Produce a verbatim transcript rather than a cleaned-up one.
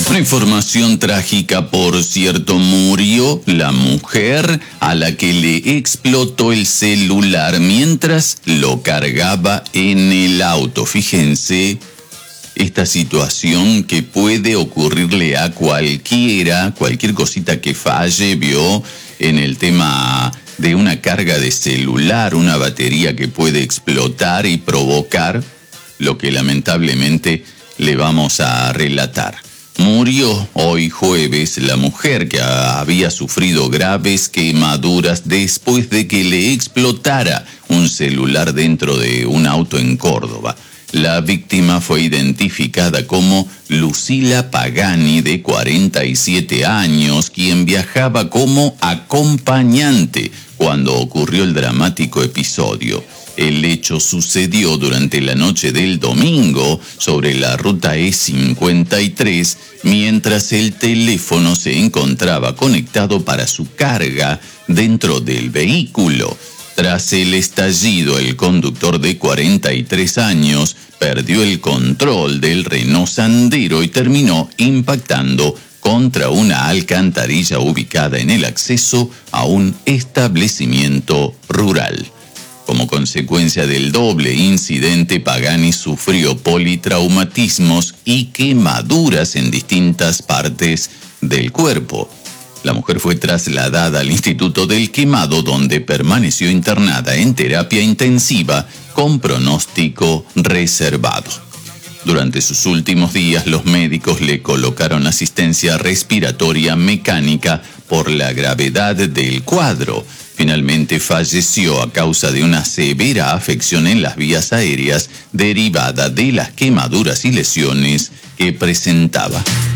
Una información trágica, por cierto, murió la mujer a la que le explotó el celular mientras lo cargaba en el auto. Fíjense esta situación que puede ocurrirle a cualquiera, cualquier cosita que falle, vio en el tema de una carga de celular, una batería que puede explotar y provocar lo que lamentablemente le vamos a relatar. Murió hoy jueves la mujer que había sufrido graves quemaduras después de que le explotara un celular dentro de un auto en Córdoba. La víctima fue identificada como Lucila Pagani, de cuarenta y siete años, quien viajaba como acompañante cuando ocurrió el dramático episodio. El hecho sucedió durante la noche del domingo sobre la ruta E cincuenta y tres, mientras el teléfono se encontraba conectado para su carga dentro del vehículo. Tras el estallido, el conductor de cuarenta y tres años perdió el control del Renault Sandero y terminó impactando contra una alcantarilla ubicada en el acceso a un establecimiento rural. Como consecuencia del doble incidente, Pagani sufrió politraumatismos y quemaduras en distintas partes del cuerpo. La mujer fue trasladada al Instituto del Quemado, donde permaneció internada en terapia intensiva con pronóstico reservado. Durante sus últimos días, los médicos le colocaron asistencia respiratoria mecánica por la gravedad del cuadro. Finalmente falleció a causa de una severa afección en las vías aéreas derivada de las quemaduras y lesiones que presentaba.